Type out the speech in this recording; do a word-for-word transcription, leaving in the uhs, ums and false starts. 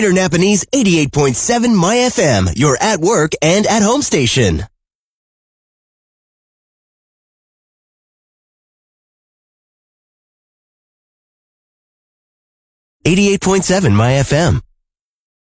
Greater Napanese eighty-eight point seven My F M, your at work and at home station. eighty-eight point seven My F M.